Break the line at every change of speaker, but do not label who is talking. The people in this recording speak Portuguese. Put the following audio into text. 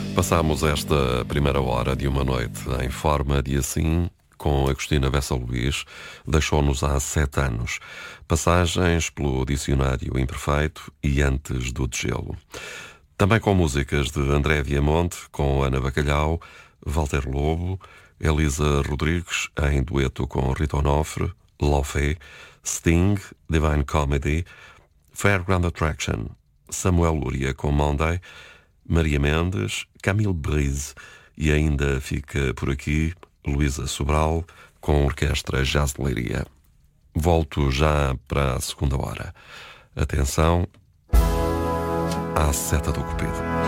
Passámos esta primeira hora de uma noite em forma de assim, com Agostina Bessa Luís, deixou-nos há 7 anos. Passagens pelo Dicionário Imperfeito e Antes do Degelo. Também com músicas de André Viamonte, com Ana Bacalhau, Walter Lobo, Elisa Rodrigues, em dueto com Rita Onofre, Lofé, Sting, Divine Comedy, Fairground Attraction, Samuel Luria com Monday, Maria Mendes, Camille Brise e ainda fica por aqui Luísa Sobral com a Orquestra Jazz de Leiria. Volto já para a segunda hora. Atenção à seta do Cupido.